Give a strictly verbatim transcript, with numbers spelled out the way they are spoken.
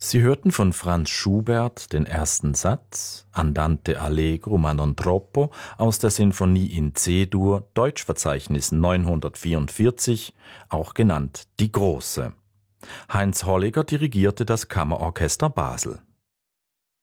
Sie hörten von Franz Schubert den ersten Satz Andante allegro ma non troppo aus der Sinfonie in C-Dur, Deutschverzeichnis neunhundertvierundvierzig, auch genannt Die Große. Heinz Holliger dirigierte das Kammerorchester Basel.